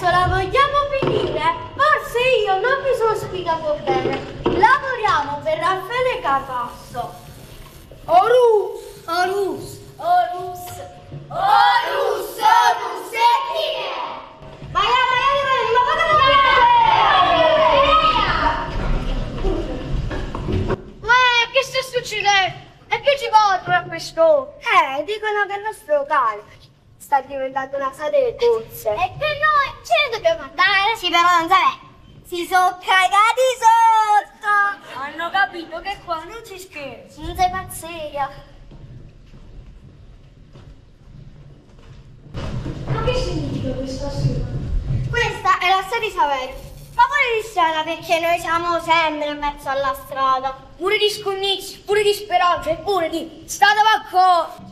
adesso la vogliamo finire? Forse io non mi sono spiegato bene. Lavoriamo per Raffaele Catasso. Orus e chi è? Ma che sta succedendo? E che ci porta a questo? Dicono che il nostro cane sta diventando una sala di cozze. E che noi ce ne dobbiamo andare? Sì, però non sai, si sono cagati sotto. Hanno capito che qua non si scherza. Non sei pazzia. Ma che significa questa strada? Questa è la strada di Saverio. Ma pure di strada perché noi siamo sempre in mezzo alla strada. Pure di sconnizi, pure di speranze, pure di state vacco.